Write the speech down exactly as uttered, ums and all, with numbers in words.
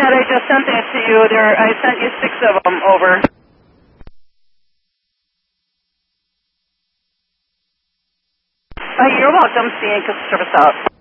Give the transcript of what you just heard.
that. I just sent that to you. There, I sent you six of them over. Uh, you're welcome. See you in service out.